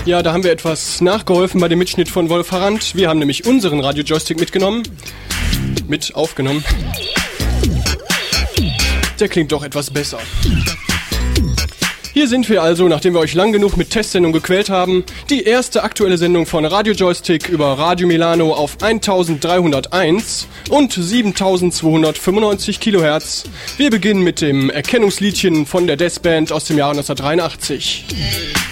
Ja, da haben wir etwas nachgeholfen bei dem Mitschnitt von Wolf Harand. Wir haben nämlich unseren Radio-Joystick aufgenommen. Der klingt doch etwas besser. Hier sind wir also, nachdem wir euch lang genug mit Testsendung gequält haben. Die erste aktuelle Sendung von Radio Joystick über Radio Milano auf 1301 und 7295 Kilohertz. Wir beginnen mit dem Erkennungsliedchen von der Death Band aus dem Jahre 1983.